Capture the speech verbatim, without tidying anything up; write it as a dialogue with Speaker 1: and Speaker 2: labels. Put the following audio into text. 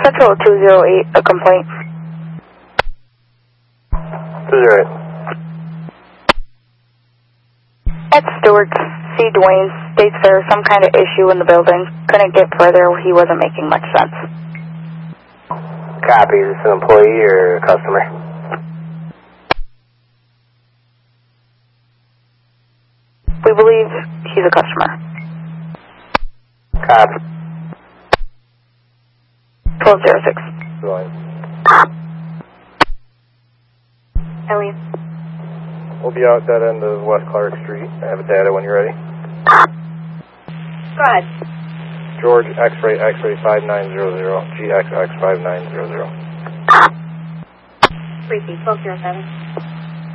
Speaker 1: Central two zero eight, a complaint.
Speaker 2: two zero eight.
Speaker 1: At Stewart C. Dwayne states there was some kind of issue in the building. Couldn't get further. He wasn't making much sense.
Speaker 2: Copy. Is this an employee or a customer?
Speaker 1: We believe he's a customer.
Speaker 2: Copy.
Speaker 1: twelve oh six.
Speaker 2: Going.
Speaker 1: Elliot.
Speaker 2: We'll be out that end of West Clark Street. I have a data when you're ready.
Speaker 1: Go ahead.
Speaker 2: George X-ray X-ray five nine zero zero, G X X five nine zero zero.
Speaker 1: Repeat, twelve oh seven.